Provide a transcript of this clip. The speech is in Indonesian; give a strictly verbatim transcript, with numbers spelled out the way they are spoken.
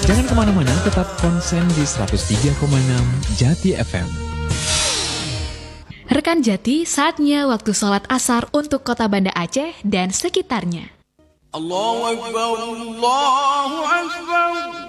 Jangan kemana-mana, tetap konsen di seratus tiga koma enam Jati F M. Rekan Jati, saatnya waktu sholat asar untuk kota Banda Aceh dan sekitarnya. Allahu Akbar, Allahu Akbar.